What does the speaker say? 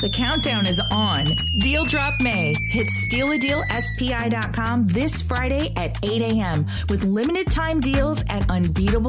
The countdown is on. Deal Drop May hits stealadealspi.com this Friday at 8 a.m. with limited time deals at unbeatable